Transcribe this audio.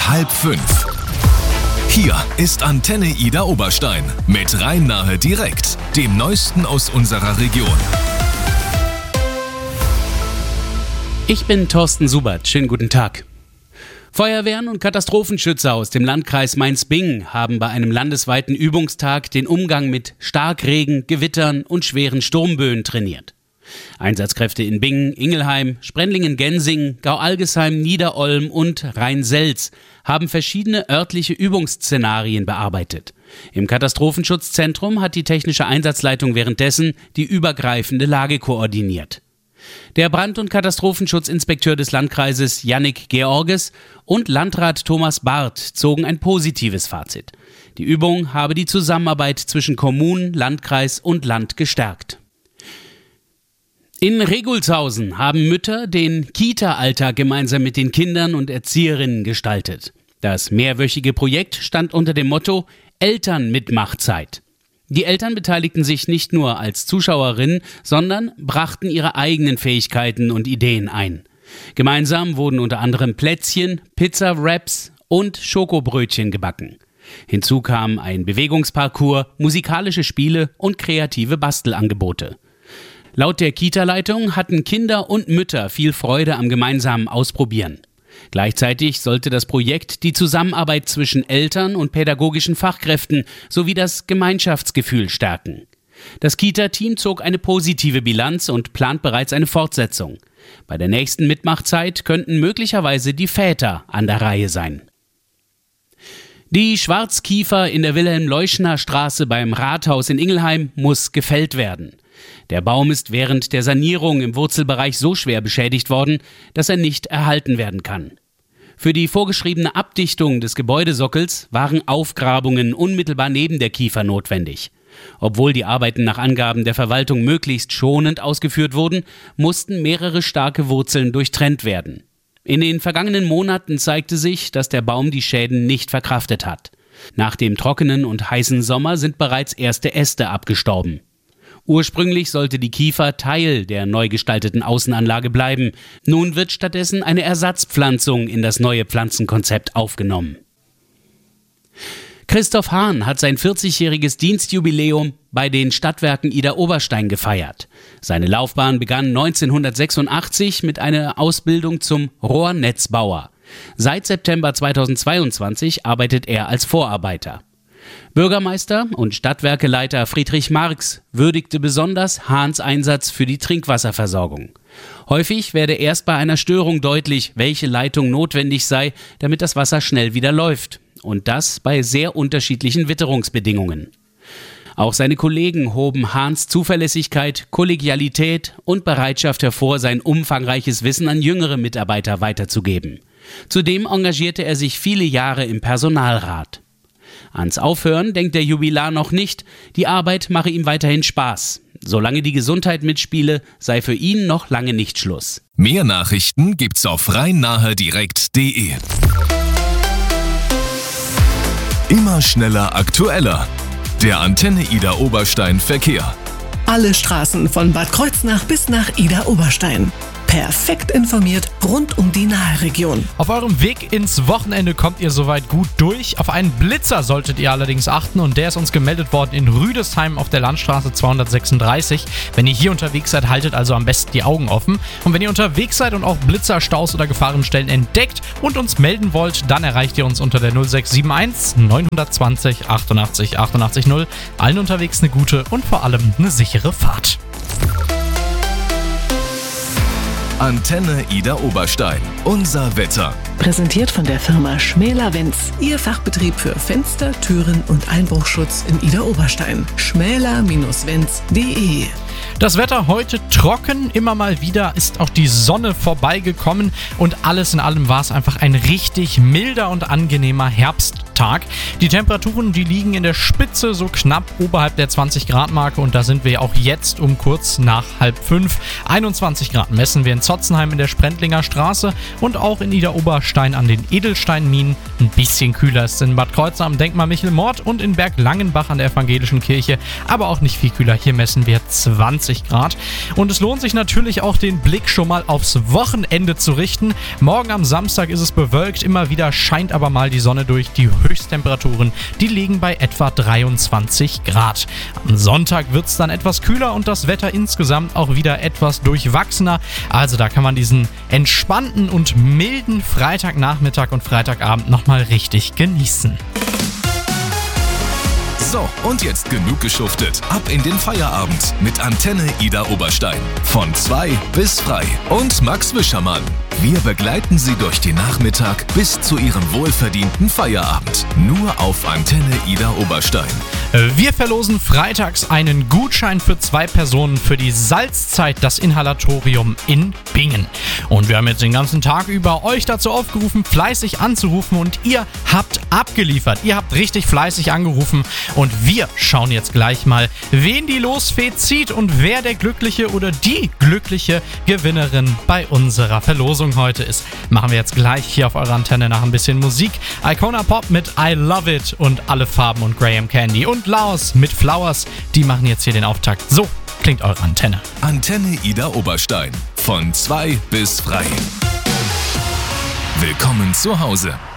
4:30. Hier ist Antenne Ida Oberstein mit Rhein-Nahe direkt, dem Neuesten aus unserer Region. Ich bin Thorsten Subert. Schönen guten Tag. Feuerwehren und Katastrophenschützer aus dem Landkreis Mainz-Bingen haben bei einem landesweiten Übungstag den Umgang mit Starkregen, Gewittern und schweren Sturmböen trainiert. Einsatzkräfte in Bingen, Ingelheim, Sprendlingen-Gensingen, Gau-Algesheim, Niederolm und Rhein-Selz haben verschiedene örtliche Übungsszenarien bearbeitet. Im Katastrophenschutzzentrum hat die technische Einsatzleitung währenddessen die übergreifende Lage koordiniert. Der Brand- und Katastrophenschutzinspekteur des Landkreises Jannik Georges und Landrat Thomas Barth zogen ein positives Fazit. Die Übung habe die Zusammenarbeit zwischen Kommunen, Landkreis und Land gestärkt. In Regulshausen haben Mütter den Kita-Alltag gemeinsam mit den Kindern und Erzieherinnen gestaltet. Das mehrwöchige Projekt stand unter dem Motto Elternmitmachzeit. Die Eltern beteiligten sich nicht nur als Zuschauerinnen, sondern brachten ihre eigenen Fähigkeiten und Ideen ein. Gemeinsam wurden unter anderem Plätzchen, Pizza-Wraps und Schokobrötchen gebacken. Hinzu kamen ein Bewegungsparcours, musikalische Spiele und kreative Bastelangebote. Laut der Kita-Leitung hatten Kinder und Mütter viel Freude am gemeinsamen Ausprobieren. Gleichzeitig sollte das Projekt die Zusammenarbeit zwischen Eltern und pädagogischen Fachkräften sowie das Gemeinschaftsgefühl stärken. Das Kita-Team zog eine positive Bilanz und plant bereits eine Fortsetzung. Bei der nächsten Mitmachzeit könnten möglicherweise die Väter an der Reihe sein. Die Schwarzkiefer in der Wilhelm-Leuschner-Straße beim Rathaus in Ingelheim muss gefällt werden. Der Baum ist während der Sanierung im Wurzelbereich so schwer beschädigt worden, dass er nicht erhalten werden kann. Für die vorgeschriebene Abdichtung des Gebäudesockels waren Aufgrabungen unmittelbar neben der Kiefer notwendig. Obwohl die Arbeiten nach Angaben der Verwaltung möglichst schonend ausgeführt wurden, mussten mehrere starke Wurzeln durchtrennt werden. In den vergangenen Monaten zeigte sich, dass der Baum die Schäden nicht verkraftet hat. Nach dem trockenen und heißen Sommer sind bereits erste Äste abgestorben. Ursprünglich sollte die Kiefer Teil der neu gestalteten Außenanlage bleiben. Nun wird stattdessen eine Ersatzpflanzung in das neue Pflanzenkonzept aufgenommen. Christoph Hahn hat sein 40-jähriges Dienstjubiläum bei den Stadtwerken Ida Oberstein gefeiert. Seine Laufbahn begann 1986 mit einer Ausbildung zum Rohrnetzbauer. Seit September 2022 arbeitet er als Vorarbeiter. Bürgermeister und Stadtwerkeleiter Friedrich Marx würdigte besonders Hahns Einsatz für die Trinkwasserversorgung. Häufig werde erst bei einer Störung deutlich, welche Leitung notwendig sei, damit das Wasser schnell wieder läuft. Und das bei sehr unterschiedlichen Witterungsbedingungen. Auch seine Kollegen hoben Hahns Zuverlässigkeit, Kollegialität und Bereitschaft hervor, sein umfangreiches Wissen an jüngere Mitarbeiter weiterzugeben. Zudem engagierte er sich viele Jahre im Personalrat. Ans Aufhören denkt der Jubilar noch nicht, die Arbeit mache ihm weiterhin Spaß. Solange die Gesundheit mitspiele, sei für ihn noch lange nicht Schluss. Mehr Nachrichten gibt's auf rhein-nahe-direkt.de. Immer schneller, aktueller. Der Antenne Ida Oberstein Verkehr. Alle Straßen von Bad Kreuznach bis nach Ida Oberstein. Perfekt informiert rund um die Nahe-Region. Auf eurem Weg ins Wochenende kommt ihr soweit gut durch. Auf einen Blitzer solltet ihr allerdings achten und der ist uns gemeldet worden in Rüdesheim auf der Landstraße 236. Wenn ihr hier unterwegs seid, haltet also am besten die Augen offen. Und wenn ihr unterwegs seid und auch Blitzer, Staus oder Gefahrenstellen entdeckt und uns melden wollt, dann erreicht ihr uns unter der 0671 920 88 88 0. Allen unterwegs eine gute und vor allem eine sichere Fahrt. Antenne Ida Oberstein. Unser Wetter. Präsentiert von der Firma Schmäler-Wenz. Ihr Fachbetrieb für Fenster, Türen und Einbruchschutz in Ida Oberstein. schmäler-wenz.de. Das Wetter heute trocken, immer mal wieder ist auch die Sonne vorbeigekommen und alles in allem war es einfach ein richtig milder und angenehmer Herbsttag. Tag. Die Temperaturen, die liegen in der Spitze so knapp oberhalb der 20-Grad-Marke und da sind wir auch jetzt um kurz nach 4:30. 21 Grad messen wir in Zotzenheim in der Sprendlinger Straße und auch in Idar-Oberstein an den Edelsteinminen. Ein bisschen kühler ist in Bad Kreuznach am Denkmal Michel-Mort und in Berglangenbach an der Evangelischen Kirche, aber auch nicht viel kühler. Hier messen wir 20 Grad. Und es lohnt sich natürlich auch, den Blick schon mal aufs Wochenende zu richten. Morgen am Samstag ist es bewölkt, immer wieder scheint aber mal die Sonne durch. Die Höchsttemperaturen, die liegen bei etwa 23 Grad. Am Sonntag wird es dann etwas kühler und das Wetter insgesamt auch wieder etwas durchwachsener. Also da kann man diesen entspannten und milden Freitagnachmittag und Freitagabend nochmal richtig genießen. So, und jetzt genug geschuftet. Ab in den Feierabend mit Antenne Idar Oberstein. Von 2 bis frei. Und Max Wischermann. Wir begleiten Sie durch den Nachmittag bis zu Ihrem wohlverdienten Feierabend. Nur auf Antenne Idar Oberstein. Wir verlosen freitags einen Gutschein für 2 Personen für die Salzzeit, das Inhalatorium in Bingen. Und wir haben jetzt den ganzen Tag über euch dazu aufgerufen, fleißig anzurufen und ihr habt abgeliefert. Ihr habt richtig fleißig angerufen und wir schauen jetzt gleich mal, wen die Losfee zieht und wer der glückliche oder die glückliche Gewinnerin bei unserer Verlosung heute ist. Machen wir jetzt gleich hier auf eurer Antenne nach ein bisschen Musik. Icona Pop mit I Love It und Alle Farben und Graham Candy und Laos mit Flowers, die machen jetzt hier den Auftakt. So klingt eure Antenne. Antenne Idar Oberstein. Von 2 bis frei. Willkommen zu Hause.